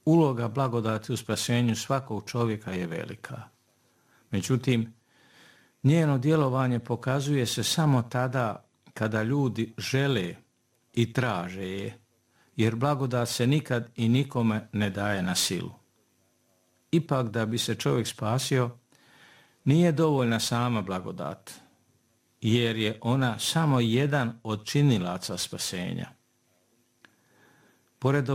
uloga blagodati u spasenju svakog čovjeka je velika. Međutim, njeno djelovanje pokazuje se samo tada kada ljudi žele i traže je, jer blagodat se nikad i nikome ne daje na silu. Ipak, da bi se čovjek spasio, nije dovoljna sama blagodat, jer je ona samo jedan od činilaca spasenja. Pored